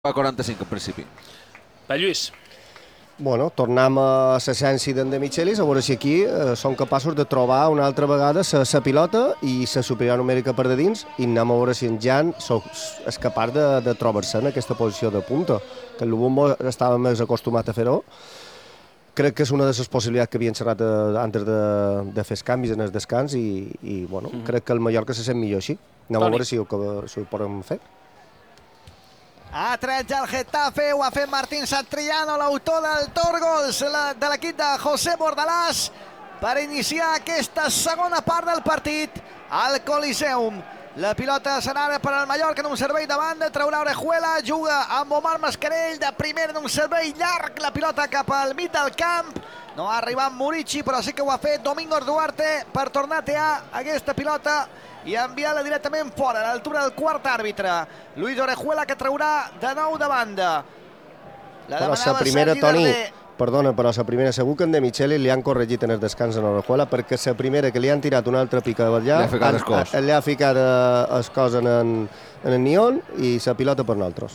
a 45 en principi. Va, Lluís. Bueno, tornem a l'essència d'en De Michelis, a veure si aquí són capaços de trobar una altra vegada la pilota i la superior numèrica per de dins i anem a veure si en Jan és capaç de trobar-se en aquesta posició de punta, que el Lubumbo estava més acostumat a fer-ho. Crec que és una de les possibilitats que havien xerrat antes de fer els canvis en el descans i bueno, crec que el Mallorca se sent millor així. Anem a veure si ho podem fer. Ha tret ja el Getafe, ho ha fet Martín Satriano, l'autor del torgols de l'equip de José Bordalàs, per iniciar aquesta segona part del partit al Coliseum. La pilota serà ara per al Mallorca en un servei de banda, traurà Orejuela, juga amb Omar Mascarell, de primera en un servei llarg, la pilota cap al mig del camp. No ha arribat Murici, però sí que ho ha fet Domingos Duarte per tornar a tear aquesta pilota i enviar-la directament fora, a l'altura del quart àrbitre. Luis Orejuela, que traurà de nou de banda. Però la primera, Toni, perdona, però la primera segur que en De Michelis li han corregit en el descans en Orejuela, perquè la primera que li han tirat una altra pica allà, li ha ficat el cos en el nion i la pilota per nosaltres.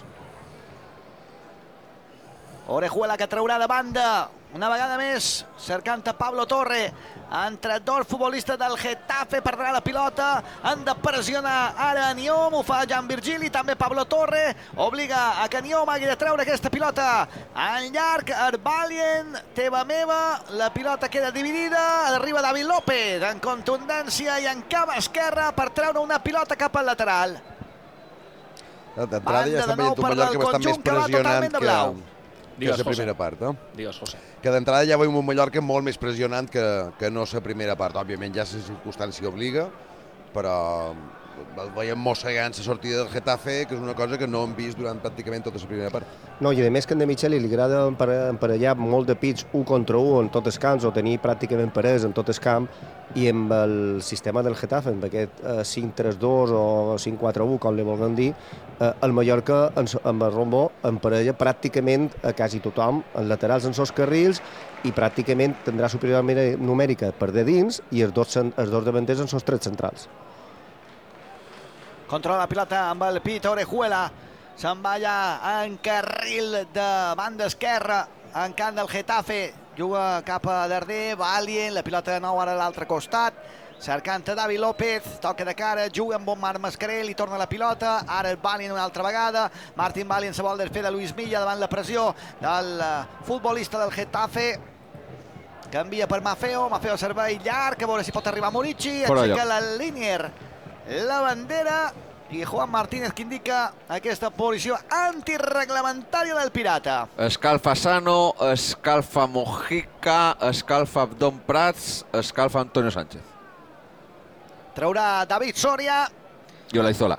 Orejuela, que traurà de banda una vegada més, cercant a Pablo Torre. Entre dos futbolistes del Getafe, perdrà la pilota, han de pressionar ara Niom, ho fa Jan Virgili, també Pablo Torre, obliga a que Niom hagi de treure aquesta pilota en llarg, Arbalien, teva meva, la pilota queda dividida, arriba David López en contundència i en cama esquerra per treure una pilota cap al lateral. D'entrada ja estem veient un Mallorca bastant més pressionant que la primera part. Digues, José. Que d'entrada ja veiem un Mallorca molt més pressionant que no la primera part. Òbviament ja la circumstància obliga, però el veiem mossegant la sortida del Getafe, que és una cosa que no hem vist durant pràcticament tota la primera part. No, i a més que en De Michelis li agrada emparellar molt de pits 1 contra 1 en tots els camps, o tenir pràcticament parells en tot el camp, i amb el sistema del Getafe, amb aquest 5-3-2 o 5-4-1, com li vulguem dir, el Mallorca amb el Rombo emparella pràcticament a quasi tothom, en laterals en els carrils, i pràcticament tindrà superioritat numèrica per de dins i els dos davanters en els trets centrals. Controla la pilota amb el pit Orejuela, se'n va allà en carril de banda esquerra, en camp del Getafe, juga cap a darder, Valien, la pilota de nou ara a l'altre costat, cercant a David López, toca de cara, juga amb Omar Mascarell, li torna la pilota, ara el Valien una altra vegada, Martín Valien se vol desfer de Luis Milla davant la pressió del futbolista del Getafe, canvia per Maffeo servei llarg, a veure si pot arribar Murici, aixeca la línia, la bandera, i Juan Martínez que indica aquesta posició antirreglamentària del Pirata. Escalfa Sano, escalfa Mojica, escalfa Abdón Prats, escalfa Antonio Sánchez. Traurà David Soria. I Olaizola.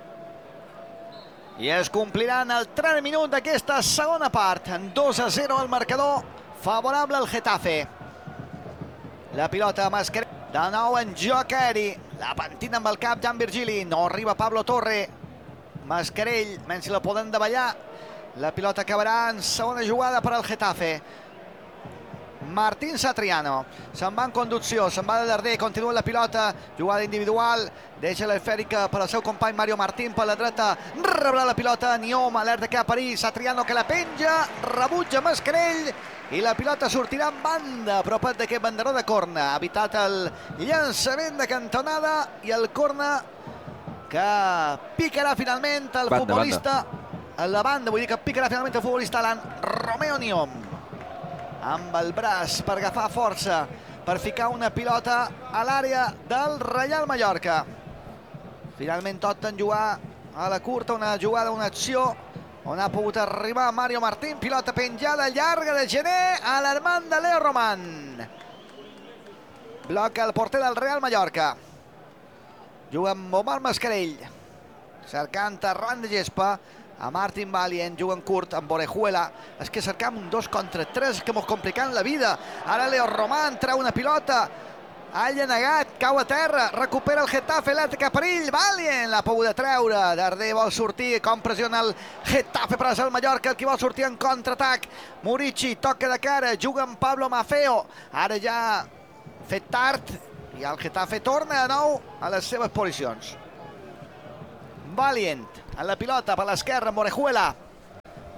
I es compliran el 3 minut d'aquesta segona part. 2-0 el marcador favorable al Getafe. La pilota Mascarell. De nou en joc aeri. La pentina amb el cap Jan Virgili. No arriba Pablo Torre. Mascarell, menys si la poden davallar. La pilota acabarà en segona jugada per al Getafe. Martín Satriano se'n va en conducció, se'n va de darder, continua la pilota, jugada individual, deixa l'esfèrica per al seu company Mario Martín per la dreta, rebrà la pilota Niom, alerta que ha parit, Satriano que la penja, rebutja Mascarell i la pilota sortirà en banda, a prop d'aquest banderó de corna. Ha evitat el llançament de cantonada i el corna que picarà finalment el futbolista a la banda, vull dir que picarà finalment el futbolista Romeo Niom, amb el braç per agafar força, per ficar una pilota a l'àrea del Reial Mallorca. Finalment opten jugar a la curta, una jugada, una acció on ha pogut arribar Mario Martín, pilota penjada llarga de Gené a l'Armand de Leo Roman. Bloca el porter del Real Mallorca. Juga amb Omar Mascarell, cercant arran de gespa a Martín Valien, juga en curt amb Orejuela. És que cercam un 2 contra 3 que mos complicant la vida. Ara Leo Roman treu una pilota, ha llenegat, cau a terra, recupera el Getafe, l'ètica perill, Valien l'ha pogut treure, Darder vol sortir, com pressiona el Getafe per al Mallorca, el qui vol sortir en contraatac, Murici toca de cara, juga amb Pablo Maffeo, ara ja fet tard, i el Getafe torna de nou a les seves posicions. Valien a la pilota per l'esquerra amb Orejuela,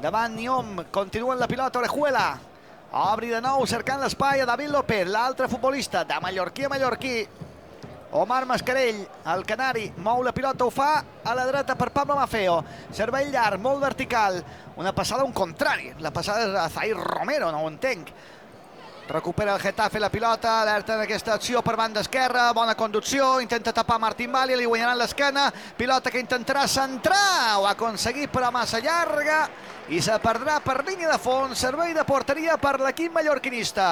davant Niom, continua la pilota Orejuela, obri de nou cercant l'espai a David López, l'altre futbolista de mallorquí a mallorquí, Omar Mascarell, el canari, mou la pilota, ho fa a la dreta per Pablo Maffeo, servei llarg, molt vertical, una passada un contrari, la passada és a Zair Romero, no ho entenc. Recupera el Getafe la pilota, alerta en aquesta acció per banda esquerra, bona conducció, intenta tapar Martín Valle, li guanyaran l'esquena, pilota que intentarà centrar, ho ha aconseguit però massa llarga i se perdrà per línia de fons, servei de porteria per l'equip mallorquinista.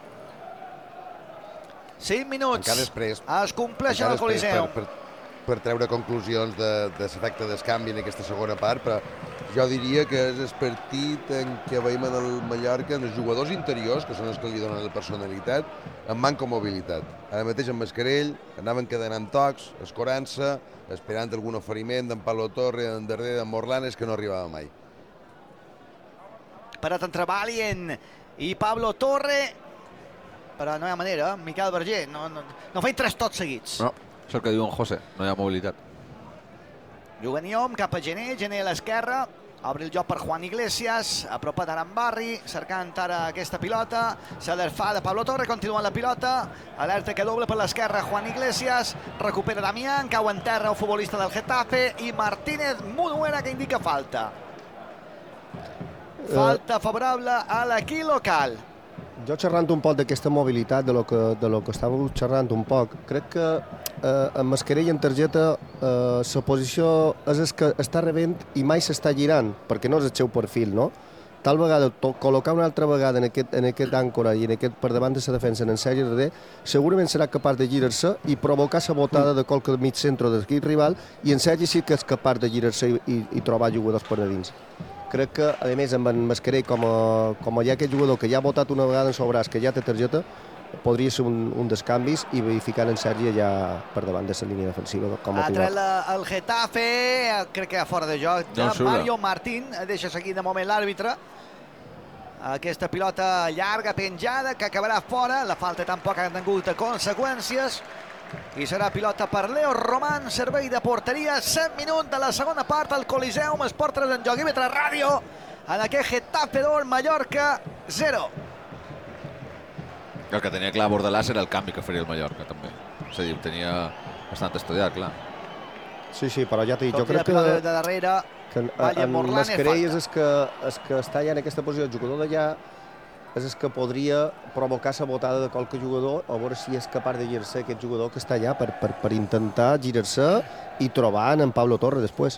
5 minuts, Encara després, es compleixen al Coliseu. per treure conclusions de l'efecte d'escanvi en aquesta segona part, però jo diria que és el partit en què veiem en el Mallorca els jugadors interiors, que són els que li donen la personalitat, amb manca mobilitat. Ara mateix en Mascarell anaven quedant tocs, escorant-se, esperant algun oferiment d'en Pablo Torre, d'en Darder, d'en Morlanes, que no arribava mai. Parat entre Valien i Pablo Torre, però no hi ha manera, Miquel Berger, no feien 3 tots seguits. No, és el que diu en José, no hi ha mobilitat. Juga Niom cap a Gené, Gené a l'esquerra, obre el joc per Juan Iglesias, apropat ara en Barri, cercant ara aquesta pilota, se fa de Pablo Torre, continua la pilota, alerta que doble per l'esquerra Juan Iglesias, recupera Damián, cau en terra el futbolista del Getafe i Martínez Munuera que indica falta. Falta favorable a l'equip local. Jo xerrant un poc d'aquesta mobilitat, de lo que estàveu xerrant un poc, crec que en Mascarell en targeta la posició és el que està rebent i mai s'està girant, perquè no és el seu perfil, no? Tal vegada, col·locar una altra vegada en aquest àncora i per davant de la defensa en Sergi Darder, segurament serà capaç de girar-se i provocar la botada de qualque mig centre de l'equip rival, i en Sergi sí que és capaç de girar-se i trobar jugadors per a dins. Crec que, a més, amb en Mascarell, com hi ha aquest jugador que ja ha votat una vegada en sobràs, que ja té targeta, podria ser un dels canvis i verificant en Sergi ja per davant de la línia defensiva. Ha tret el Getafe, crec que fora de joc, de Mario Martín, deixa seguir de moment l'àrbitre. Aquesta pilota llarga, penjada, que acabarà fora, la falta tampoc ha tingut conseqüències, i serà pilota per Leo Román, servei de porteria, 7 minuts de la segona part al Coliseum, Esport 3 en joc, i Metre Ràdio, en aquest Getafe 2, Mallorca 0. El que tenia clar Bordalàs era el canvi que faria el Mallorca, també. És a dir, ho tenia bastant estudiat, clar. Sí, però ja t'he dit, jo crec que de darrere, en Mascarell és el que està ja en aquesta posició, el jugador d'allà és el que podria provocar la botada de qualque jugador, a veure si és capaç de girar-se aquest jugador que està allà per intentar girar-se i trobar en Pablo Torre després.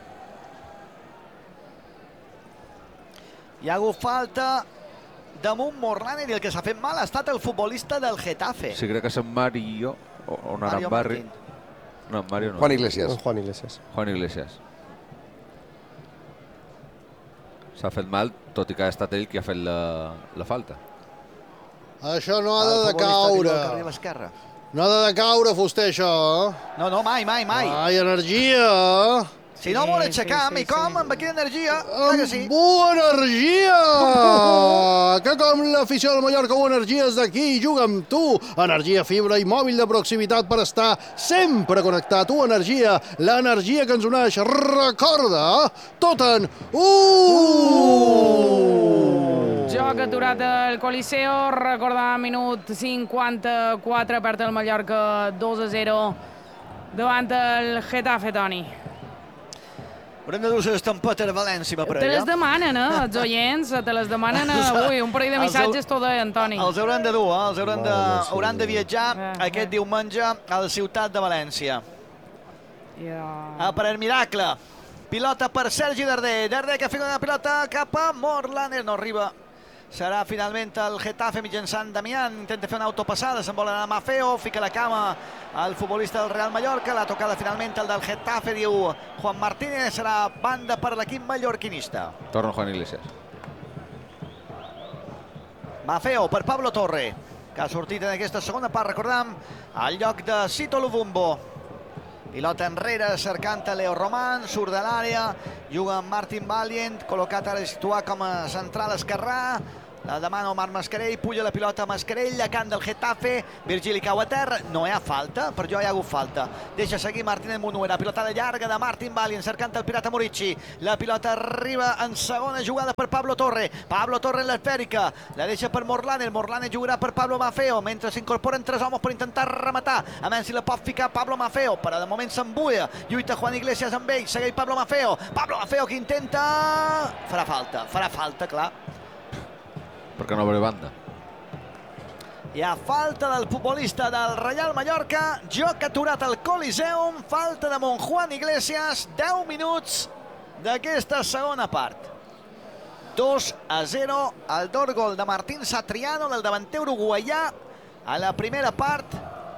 Hi ha hagut falta damunt Morlanes i el que s'ha fet mal ha estat el futbolista del Getafe. Sí, crec que és en Mario, o no era en Barri. No, en Mario no. Juan Iglesias. Juan Iglesias. Juan Iglesias. S'ha fet mal, tot i que ha estat ell qui ha fet la falta. Això no ha de caure. No ha de caure, Fuster, això. No, mai. Ai, energia. Si no vol aixecar, i com? Amb quina energia? Amb bona energia! Que com l'afició del Mallorca, bona energia és d'aquí i juga amb tu. Energia, fibra i mòbil de proximitat per estar sempre connectat. Energia, l'energia que ens uneix. Recorda, tot en Joc aturat al Coliseo, recordar minut 54, perd el Mallorca 2-0 davant el Getafe, Toni. Haurem de dur les tampetes a València, per te les demanen, els oients, te les demanen avui, un parell de missatges tot deien, Toni. Els hauran de dur, hauran de viatjar aquest diumenge a la ciutat de València. Per el miracle, pilota per Sergi Darder, Darder que fica una pilota cap a Morlanes, no arriba. Serà finalment el Getafe mitjançant Damián, intenta fer una autopassada, se'n vol anar a Maffeo, fica la cama al futbolista del Real Mallorca, la tocada finalment el del Getafe, diu Juan Martínez, serà banda per l'equip mallorquinista. Torna Juan Iglesias. Maffeo per Pablo Torre, que ha sortit en aquesta segona part, recordam, al lloc de Sito Luvumbo. Pilota enrere, cercant a Leo Román, surt de l'àrea, juga amb Martin Valient, col·locat ara situat com a central esquerrà, La demana Omar Mascarell, puja la pilota a Mascarell, llecant del Getafe, Virgili cau a terra, no hi ha falta, per jo hi ha hagut falta. Deixa seguir Martínez Munuera, pilotada llarga de Martin Valien, cercant el pirata Morici. La pilota arriba en segona jugada per Pablo Torre. Pablo Torre en l'esfèrica, la deixa per Morlanes, Morlanes jugarà per Pablo Maffeo, mentre s'incorporen 3 homes per intentar rematar. A menys si la pot ficar Pablo Maffeo, però de moment s'embuia. Lluita Juan Iglesias amb ell, segueix Pablo Maffeo. Pablo Maffeo que intenta... Farà falta, clar. Perquè no obre banda. Hi ha falta del futbolista del Real Mallorca, joc aturat al Coliseum, falta de Juan Iglesias, 10 minuts d'aquesta segona part. 2-0, el gol de Martín Satriano, del davanter uruguaià, a la primera part,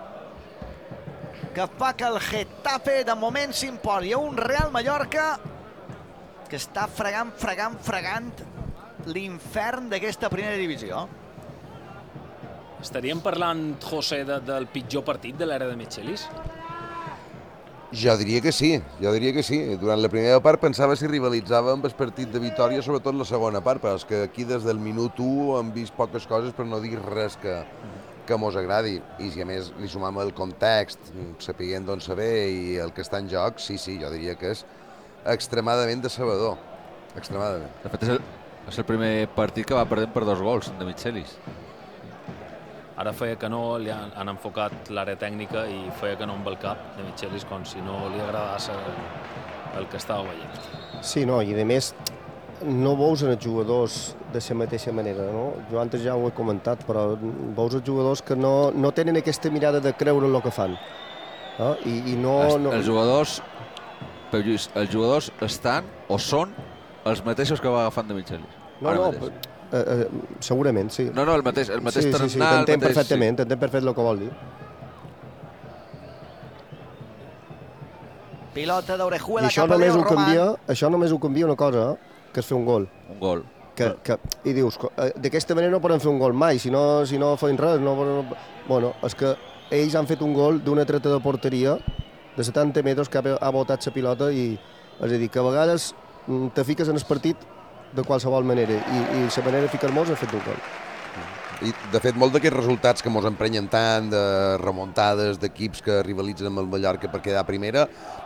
que fa que el Getafe de moment s'imposi a un Real Mallorca que està fregant l'infern d'aquesta primera divisió. Estaríem parlant, José, del pitjor partit de l'era de Michelis? Jo diria que sí. Durant la primera part pensava si rivalitzava amb el partit de Vitòria, sobretot la segona part, però és que aquí des del minut 1 hem vist poques coses per no dir res que mos agradi. I si a més li sumam el context, sapiguent d'on se ve i el que està en joc, sí, jo diria que és extremadament decebedor. Extremadament. De fet, és el primer partit que va perdent per 2 gols de Michelis. Ara feia que no, li han enfocat l'àrea tècnica i feia que no amb el cap de Michelis, com si no li agradés el que estava veient. Sí, no, i a més no veus els jugadors de la mateixa manera, no? Jo antes ja ho he comentat, però veus els jugadors que no tenen aquesta mirada de creure en el que fan. I no... Els jugadors, Pep Lluís, els jugadors estan o són els mateixos que va agafant de Michelis. Segurament, sí. No, el mateix tarannà, sí, t'entenc perfectament, t'entenc perfectament el que vol dir. Pilota d'Orejuela I això cap a Leo Roman. Això només ho canvia una cosa, que és fer un gol. Un gol. I dius, d'aquesta manera no podem fer un gol mai, si no feim res. Bueno, és que ells han fet un gol d'una treta de porteria de 70 metres que ha botat la pilota i, és a dir, que a vegades te fiques en el partit de qualsevol manera i la manera de ficar-nos ha fet un gol. I, de fet, molts d'aquests resultats que mos emprenyen tant, de remuntades d'equips que rivalitzen amb el Mallorca per quedar primera,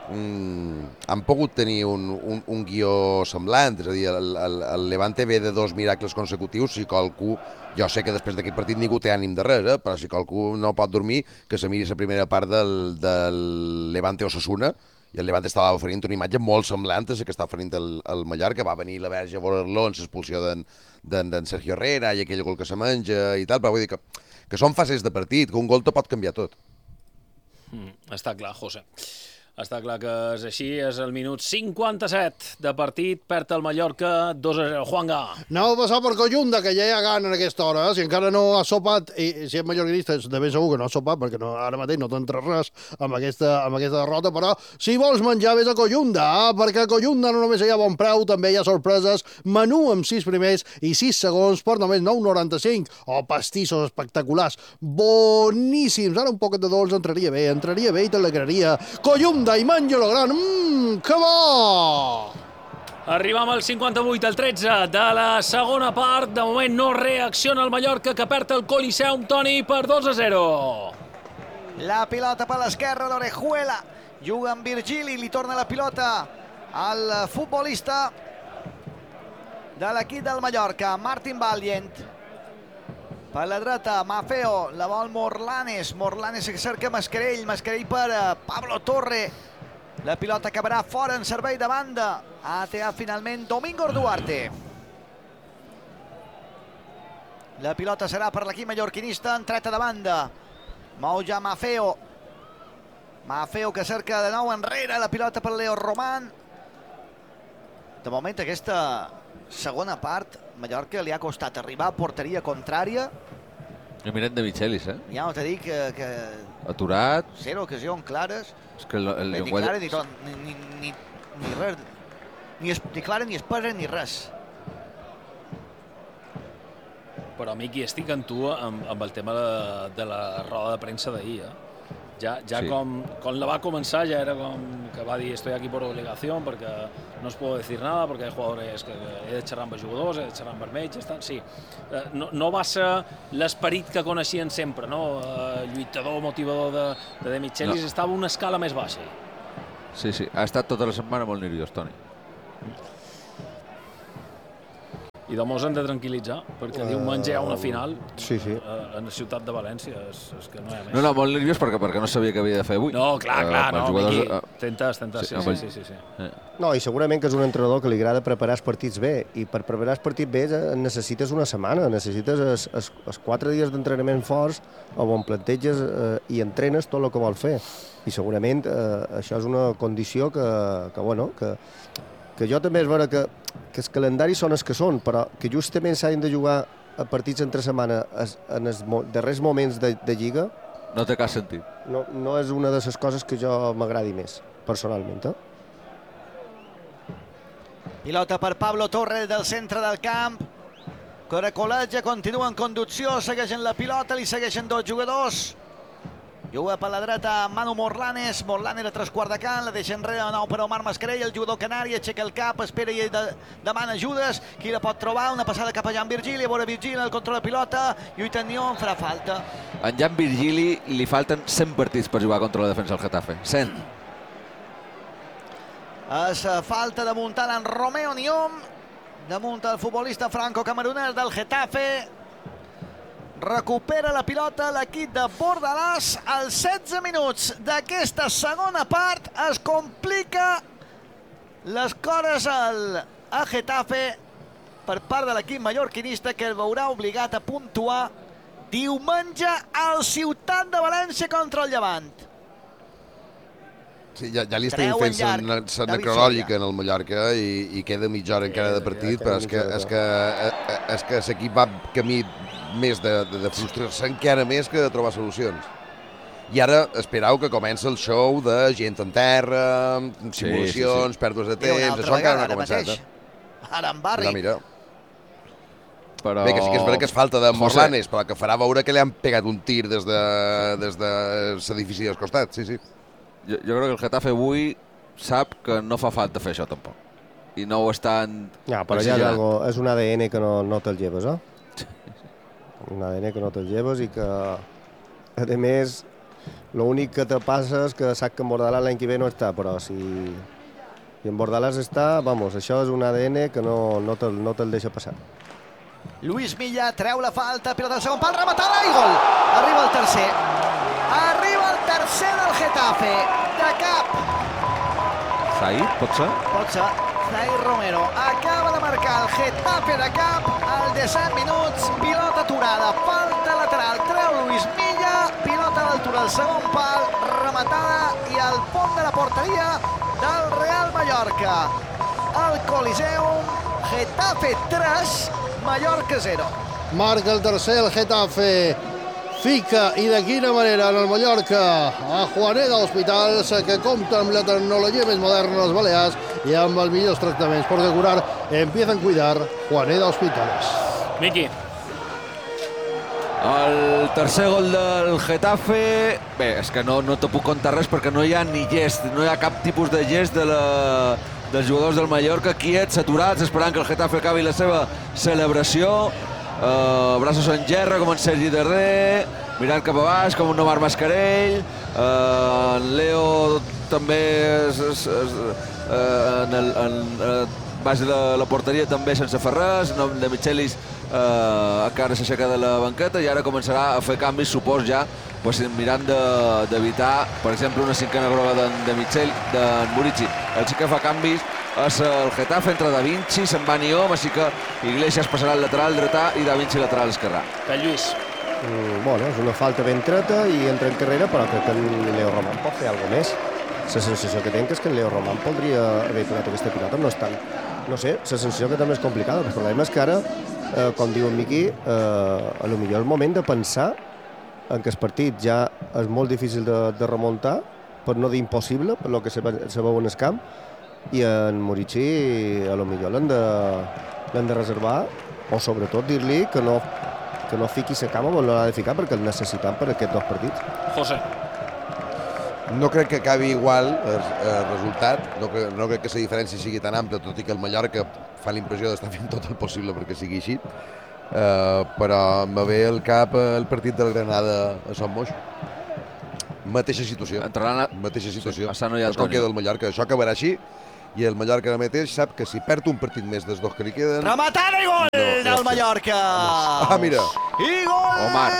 han pogut tenir un guió semblant. És a dir, el Levante ve de 2 miracles consecutius. Si qualcú, jo sé que després d'aquest partit ningú té ànim de res, però si qualcú no pot dormir, que se miri la primera part del Levante Osasuna, i el Levante estava oferint una imatge molt semblant a la que està oferint el Mallorca. Va venir la verge a veure-lo en l'expulsió d'en Sergio Herrera i aquell gol que se menja i tal, però vull dir que són fases de partit, que un gol te pot canviar tot. Està clar, José. Està clar que és així, és el minut 57 de partit, perd el Mallorca 2-0. Juanga. Anava a passar per Collunda, que ja hi ha gana en aquesta hora, si encara no ha sopat, i si és mallorquinista de ben segur que no ha sopat, perquè ara mateix no t'entra res amb aquesta derrota, però si vols menjar vés a Collunda, perquè a Collunda no només hi ha bon preu, també hi ha sorpreses, menú amb 6 primers i 6 segons per només 9,95, pastissos espectaculars, boníssims, ara un poquet de dolç entraria bé i t'alegraria. Collunda i menja-lo gran, que bo! Arribam al 58, al 13 de la segona part. De moment no reacciona el Mallorca, que perd el Coliseum, Toni, per 2-0. La pilota per l'esquerra d'Orejuela. Juga amb Virgili, li torna la pilota al futbolista de l'equip del Mallorca, Martin Valient. Per la dreta, Maffeo, la vol Morlanes que cerca Mascarell per Pablo Torre. La pilota acabarà fora en servei de banda. Ha triat finalment Domingo Duarte. La pilota serà per l'equip mallorquinista en treta de banda. Mou ja Maffeo. Maffeo que cerca de nou enrere, la pilota per Leo Roman. De moment aquesta segona part, Mallorca li ha costat arribar a porteria contrària. El miret de Michelis, Ja no t'he dit que... Aturat. 0 ocasions clares. És que el ni clara ni res. Ni clara, ni espera, ni res. Però, Miqui, estic amb tu amb el tema de la roda de premsa d'ahir, Ja Sí. com la va començar ja era com que va dir estoy aquí por obligación perquè no os puedo decir nada perquè hay jugadores que he de xerrar amb els jugadors, he de xerrar amb ells, ja està. Sí, no va ser l'esperit que coneixien sempre, no? Lluitador, motivador de Michelis, estava a una escala més baixa. Sí, ha estat tota la setmana molt nerviós, Toni. I doncs hem de tranquil·litzar, perquè diumenge hi ha una final Sí. a la ciutat de València, és que no hi ha més. No, molt nerviós perquè no sabia què havia de fer avui. No, clar, no, Miqui, tentes, Sí, sí. No, i segurament que és un entrenador que li agrada preparar els partits bé, i per preparar els partits bé necessites una setmana, necessites els 4 dies d'entrenament forts on planteges i entrenes tot el que vols fer. I segurament això és una condició que jo també és vera que els calendaris són els que són, però que justament s'hagin de jugar a partits entre setmana en els darrers moments de Lliga No té cap sentit. no és una de les coses que jo m'agradi més, personalment. Pilota per Pablo Torres del centre del camp. Caracolatge continua en conducció, segueixen la pilota, li segueixen 2 jugadors. Juga per la dreta Manu Morlanes, Morlanes a 3/4 de camp, la deixa enrere de nou per Omar Mascarell, el jugador canari aixeca el cap, espera i demana ajudes, qui la pot trobar, una passada cap a Jan Virgili, a veure Virgili, el control de pilota, lluita en Nion, farà falta. A Jan Virgili li falten 100 partits per jugar contra la defensa del Getafe. 100. És falta de muntar en Romeo Nion, damunt el futbolista franco-camerunès del Getafe. Recupera la pilota l'equip de Bordalàs. Als 16 minuts d'aquesta segona part es complica les coses a Getafe per part de l'equip mallorquinista, que el veurà obligat a puntuar diumenge al Ciutat de València contra el Llevant. Sí, ja li estem fent la necrològica en el Mallorca i queda mitja hora encara de partit, però és que l'equip va camí més de frustrar-se encara més que de trobar solucions. I ara esperau que comença el show de gent en terra, simulacions, pèrdues de temps, això encara no ha començat. Ara en Barri. Mira. Però... Bé, que sí que és vera que és falta de Morlanes, però que farà veure que li han pegat un tir des de l'edifici dels costats, sí. Jo crec que el Getafe avui sap que no fa falta fer això tampoc. I no ho estan... Ja, però ja és un ADN que no te'l lleves, un ADN que no te'l lleves i que, a més, l'únic que te passa és que saps que en Bordalàs l'any que ve no està, però si en Bordalàs està, vamos, això és un ADN que no te'l deixa passar. Luis Milla treu la falta, pilota del segon pal, rematada i gol. Arriba el tercer. Arriba el tercer del Getafe. De cap. Said, pot ser? Pot ser. Zaid Romero acaba de marcar el Getafe de cap al 17 minuts. Pilota aturada, falta lateral. Treu Luis Milla, pilota a l'altura del segon pal, rematada i al pont de la porteria del Real Mallorca. Al Coliseum, Getafe 3, Mallorca 0. Marca el tercer el Getafe. Fica, i de quina manera, en el Mallorca, a Juaneda Hospitals, que compta amb la tecnologia més moderna dels Balears i amb els millors tractaments, perquè curar empieza a cuidar Juaneda Hospitals. Miqui. El tercer gol del Getafe... Bé, és que no te puc contar res perquè no hi ha ni gest, no hi ha cap tipus de gest dels jugadors del Mallorca, quiets, saturats, esperant que el Getafe acabi la seva celebració. Braços en gerra, com en Sergi Darder, mirant cap a baix, com un Omar Mascarell. En Leo també baix de la porteria també sense fer res. De Michelis encara s'aixeca de la banqueta i ara començarà a fer canvis, supos ja, mirant d'evitar, per exemple, una cinquena groga d'en Murici. El sí que fa canvis és el Getafe, entre Da Vinci, se'n va Niom, així que Iglesias passarà al lateral dretà i Da Vinci lateral esquerrà. Per Lluís. Bueno, és una falta ben treta i entra en carrera, però crec que en Leo Román pot fer alguna més. La sensació que tenc és que en Leo Román podria haver aturat aquesta pilota, no és tant. No sé, la sensació que també és complicada. El problema és que ara, com diu en Miqui, a lo millor és el moment de pensar en que el partit ja és molt difícil de remuntar, per no dir impossible, per lo que se veu en el camp, i en Murici a lo millor l'han de reservar, o sobretot dir-li que no fiqui la cama on l'ha de ficar, perquè el necessitem per aquests dos partits. José. No crec que acabi igual el resultat, no crec que la diferència sigui tan àmplia, tot i que el Mallorca fa l'impressió d'estar fent tot el possible perquè sigui així, però me ve al cap el partit del Granada a Son Moix. Mateixa situació. Mateixa situació. A Sano i Com Antonio. queda el Mallorca. Això acabarà així i el Mallorca ara mateix sap que si perd un partit més dels dos que li queden... Rematada i gol del Mallorca. Ah, mira. I gol Omar.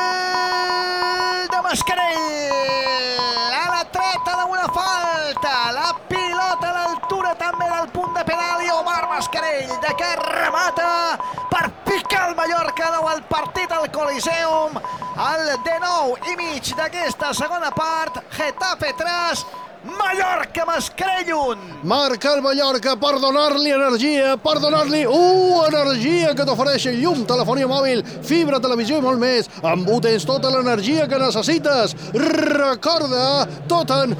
de Mascarell. A la treta d'una falta. La pilota a l'altura també del punt de penal i Omar Mascarell de que remata per picar el Mallorca nou al partit al Coliseum. Al 19:30 d'aquesta segona part. Getafe 3, Mallorca Mascarell 1. Marca el Mallorca per donar-li energia, per donar-li energia que t'ofereix el llum, telefonia mòbil, fibra, televisió i molt més. Amb U tens tota l'energia que necessites. Recorda, tot en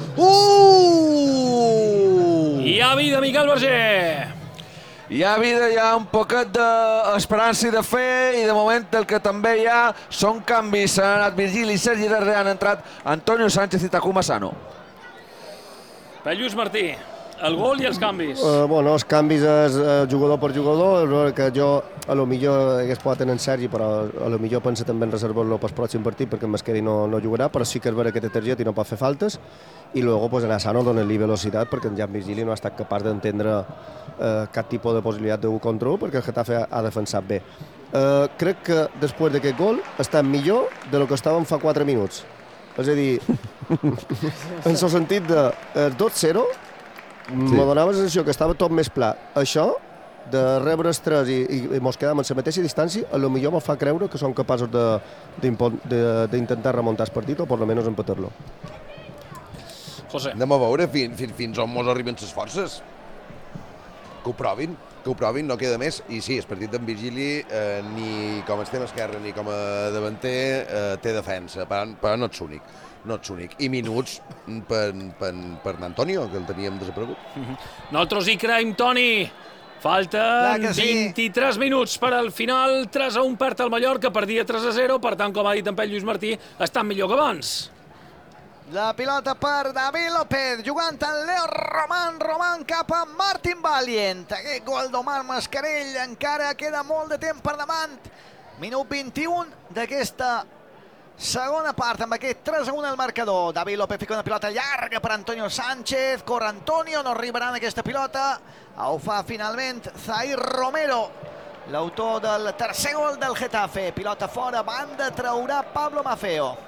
Hi ha vida, Miquel Verger. Hi ha vida, hi ha un poquet d'esperança i de fe, i de moment el que també hi ha són canvis. Han anat Virgili i Sergi darrere, han entrat Antonio Sánchez i Takuma Sano. Per Lluís Martí, el gol i els canvis. Bueno, els canvis és jugador per jugador, és veritat que jo a lo millor hagués pogut tenir en Sergi, però a lo millor pensa també en reservar-lo pel pròxim partit perquè en Mascarell no jugarà, però sí que és veritat que té targeta i no pot fer faltes, i luego pues, anar Sano dona-li velocitat perquè en Jan Virgili no ha estat capaç d'entendre cap tipus de possibilitat d'1 contra 1 perquè el Getafe ha defensat bé. Crec que després d'aquest gol està millor de lo que estàvem fa 4 minuts. És a dir, en el sentit de 2-0, me donava la sensació que estava tot més pla. Això, de rebre els 3 i mos quedàvem en la mateixa distància, a lo millor me fa creure que són capaços d'intentar remuntar el partit o per almenys empatar-lo. José. Anem a veure fins on mos arriben les forces. Que ho provin, no queda més. I sí, el partit d'en Virgili, ni com a extrem esquerre ni com a davanter, té defensa, però no ets únic. No ets únic. I minuts per Antonio, que el teníem desaparegut. Nosaltres hi creiem, Toni. Falten 23 minuts per al final. 3-1 perd el Mallorca, perdia 3-0. Per tant, com ha dit en Lluís Martí, estan millor que abans. La pilota per David López, jugant en Leo Román cap a Martin Valient. Aquest gol d'Omar Mascarell, encara queda molt de temps per davant. Minut 21 d'aquesta segona part, amb aquest 3-1 al marcador. David López fica una pilota llarga per Antonio Sánchez, corre Antonio, no arribarà en aquesta pilota. Ho fa finalment Zair Romero, l'autor del tercer gol del Getafe. Pilota fora, banda, traurà Pablo Maffeo.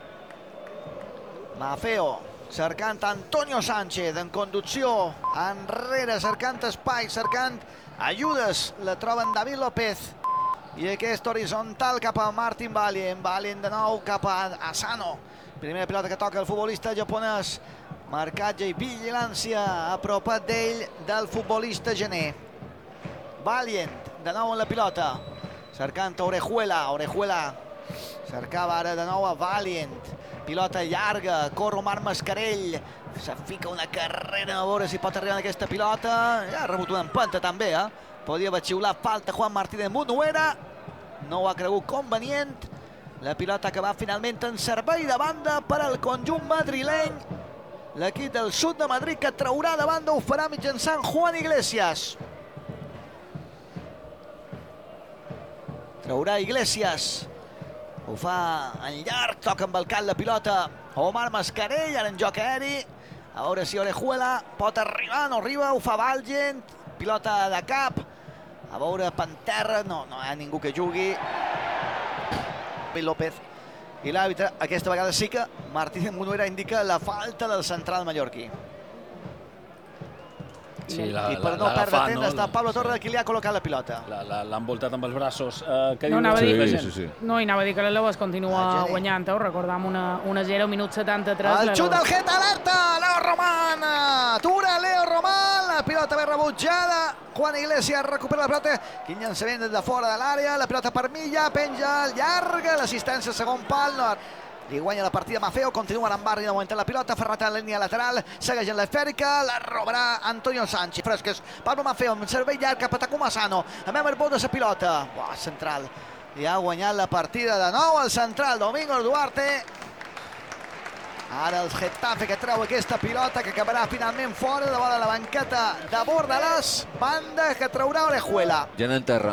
Maffeo cercant Antonio Sánchez en conducció, enrere, cercant espai, cercant ajudes, la troben David López i aquest horitzontal cap a Martin Valient. Valient de nou cap a Sano, primera pilota que toca el futbolista japonès, marcatge i vigilància apropat d'ell del futbolista gener. Valient de nou en la pilota, cercant Orejuela cercava ara de nou a Valient. Pilota llarga, corre Omar Mascarell, se fica una carrera a veure si pot arribar en aquesta pilota. Ja ha rebut una empenta també, Podia haver xiulat falta Juan Martínez Munuera, no ho ha cregut convenient. La pilota que va finalment en servei de banda per al conjunt madrileny. L'equip del sud de Madrid que traurà de banda ho farà mitjançant Juan Iglesias. Traurà Iglesias. Ho fa en llarg, toca amb el cap la pilota Omar Mascarell, ara en joc aeri. A veure si Orejuela pot arribar, no arriba, ho fa Valient. Pilota de cap, a veure Panterra, no hi ha ningú que jugui. López i l'àrbitre, aquesta vegada sí que Martínez Munuera indica la falta del central mallorquí. Sí, I per no perdre temps està Pablo Torre qui li ha col·locat la pilota. L'ha envoltat amb els braços. Què No, diu anava a dir- la gent? No, i anava a dir que l'Eleu es continua guanyant, recordam 1-0, minut 73. El xut del Geta, alerta! Leo Román! Atura Leo Román! La pilota ben rebutjada. Juan Iglesias recupera la pilota. Quin llançament des de fora de l'àrea. La pilota per Milla, penja llarga. L'assistència segon pal. No, li guanya la partida Maffeo, continua en barri de moment la pilota, Ferrat en la línia lateral, segueix en l'esfèrica, la robarà Antonio Sánchez. Fresques, Pablo Maffeo amb servei llarg cap a Takuma Sano, amb el bot de la pilota. Buah, central. I ha guanyat la partida de nou el central, Domingo Duarte. Ara el Getafe que treu aquesta pilota que acabarà finalment fora de la banqueta de Bordalàs. Banda que traurà Orejuela. Gent en terra.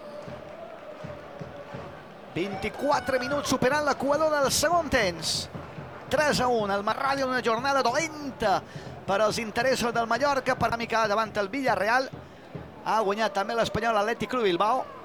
24 minuts superant l'equador del segon temps. 3-1, el Marradi en una jornada dolenta per als interessos del Mallorca. Per mica davant el Villarreal. Ha guanyat també l'Espanyol Atlètic Club Bilbao.